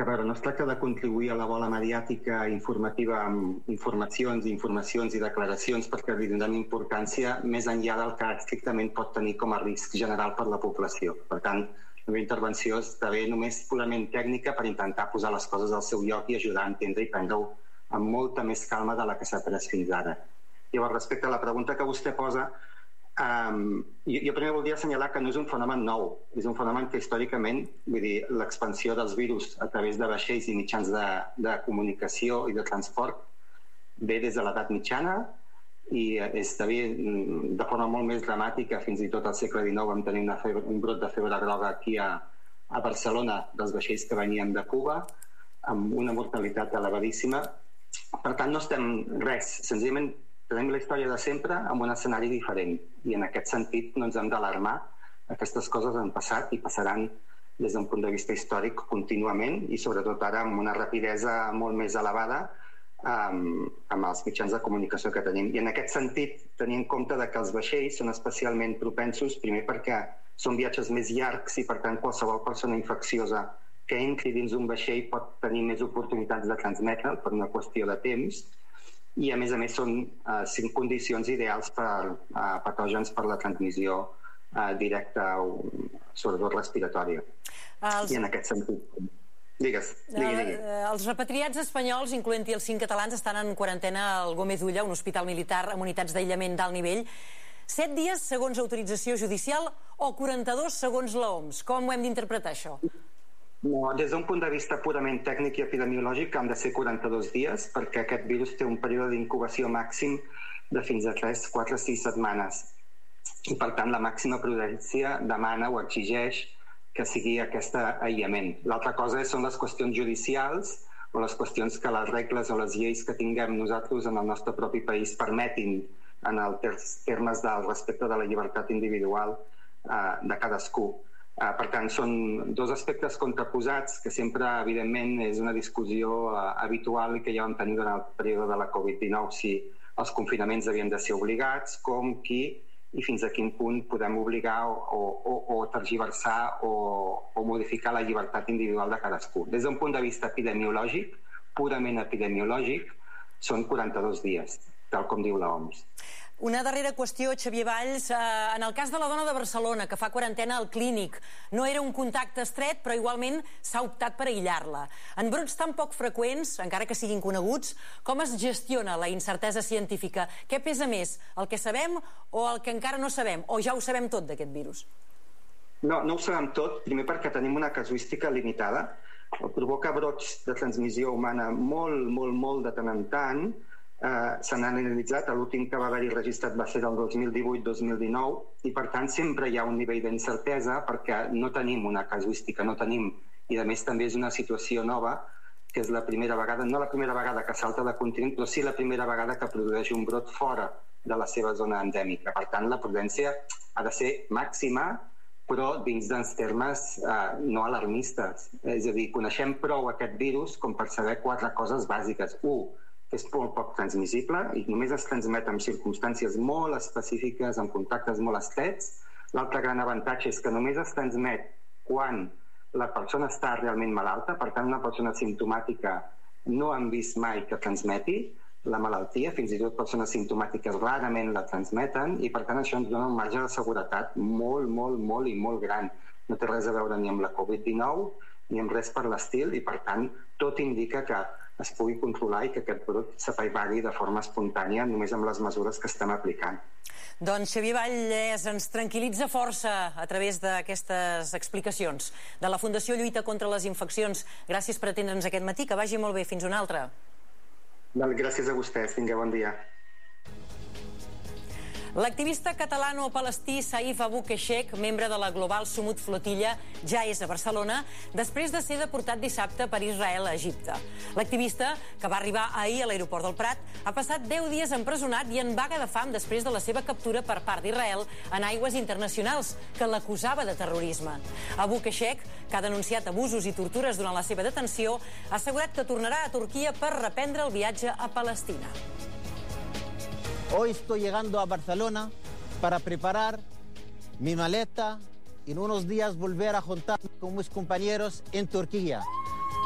a veure, no es tracta de contribuir a la bola mediàtica informativa amb informacions i declaracions perquè li donem importància més enllà del que estrictament pot tenir com a risc general per la població. Per tant, la meva intervenció esdevé només purament tècnica per intentar posar les coses al seu lloc i ajudar a entendre i prendre-ho amb molta més calma de la que s'ha pres fins ara. Llavors, respecte a la pregunta que vostè posa, jo primer voldria assenyalar que no és un fenomen nou, és un fenomen que històricament, vull dir, l'expansió dels virus a través de vaixells i mitjans de comunicació i de transport ve des de l'edat mitjana i esdevé de forma molt més dramàtica. Fins i tot al segle XIX vam tenir un brot de febre groga aquí a Barcelona dels vaixells que venien de Cuba amb una mortalitat elevadíssima. Per tant, no estem res, senzillament tenim la història de sempre amb un escenari diferent i en aquest sentit no ens hem d'alarmar. Aquestes coses han passat i passaran des d'un punt de vista històric contínuament i sobretot ara amb una rapidesa molt més elevada amb els mitjans de comunicació que tenim. I en aquest sentit, tenir en compte que els vaixells són especialment propensos, primer perquè són viatges més llargs i per tant qualsevol persona infecciosa que entri dins un vaixell pot tenir més oportunitats de transmetre'l per una qüestió de temps i a més són 5 condicions ideals per patògens per la transmissió directa o sobretot respiratòria. I en aquest sentit... Digues. Els repatriats espanyols, incloent-hi els 5 catalans, estan en quarantena al Gómez Ulla, un hospital militar amb unitats d'aïllament d'alt nivell. 7 dies segons autorització judicial o 42 segons l'OMS? Com ho hem d'interpretar, això? No, des d'un punt de vista purament tècnic i epidemiològic han de ser 42 dies perquè aquest virus té un període d'incubació màxim de fins a 3, 4, 6 setmanes i per tant la màxima prudència demana o exigeix que sigui aquest aïllament. L'altra cosa són les qüestions judicials o les qüestions que les regles o les lleis que tinguem nosaltres en el nostre propi país permetin en els termes del respecte de la llibertat individual de cadascú. Per tant, són 2 aspectes contraposats que sempre, evidentment, és una discussió habitual i que ja vam tenir durant el període de la Covid-19, si els confinaments havien de ser obligats, com, qui i fins a quin punt podem obligar o tergiversar o modificar la llibertat individual de cadascú. Des d'un punt de vista epidemiològic, purament epidemiològic, són 42 dies, tal com diu l'OMS. Una darrera qüestió, Xavier Valls. En el cas de la dona de Barcelona, que fa quarantena al Clínic, no era un contacte estret, però igualment s'ha optat per aïllar-la. En brots tan poc freqüents, encara que siguin coneguts, com es gestiona la incertesa científica? Què pesa més, el que sabem o el que encara no sabem? O ja ho sabem tot d'aquest virus? No ho sabem tot, primer perquè tenim una casuística limitada. Provoca brots de transmissió humana molt de tant en tant. Se n'han analitzat, l'últim que va haver-hi registrat va ser del 2018-2019 i per tant sempre hi ha un nivell d'incertesa perquè no tenim una casuística, no tenim, i a més també és una situació nova que és la primera vegada, no la primera vegada que salta de continent, però sí la primera vegada que produeix un brot fora de la seva zona endèmica. Per tant, la prudència ha de ser màxima, però dins dels termes no alarmistes. És a dir, coneixem prou aquest virus com per saber 4 coses bàsiques. 1, que és molt poc transmissible i només es transmet en circumstàncies molt específiques, en contactes molt estrets. L'altre gran avantatge és que només es transmet quan la persona està realment malalta, per tant una persona simptomàtica no hem vist mai que transmeti la malaltia, fins i tot persones simptomàtiques rarament la transmeten i per tant això ens dona un marge de seguretat molt gran. No té res a veure ni amb la Covid-19 ni amb res per l'estil i per tant tot indica que es pugui controlar i que aquest brot s'apaivagui de forma espontània només amb les mesures que estem aplicant. Doncs Xavier Valls ens tranquil·litza força a través d'aquestes explicacions de la Fundació Lluita contra les Infeccions. Gràcies per atendre'ns aquest matí, que vagi molt bé. Fins una altra. Gràcies a vostès, tingueu bon dia. L'activista catalano-palestí Saif Abu Keshek, membre de la Global Sumud Flotilla, ja és a Barcelona després de ser deportat dissabte per Israel a Egipte. L'activista, que va arribar ahir a l'aeroport del Prat, ha passat 10 dies empresonat i en vaga de fam després de la seva captura per part d'Israel en aigües internacionals, que l'acusava de terrorisme. Abu Keshek, que ha denunciat abusos i tortures durant la seva detenció, ha assegurat que tornarà a Turquia per reprendre el viatge a Palestina. Hoy estoy llegando a Barcelona para preparar mi maleta y en unos días volver a juntarme con mis compañeros en Turquía.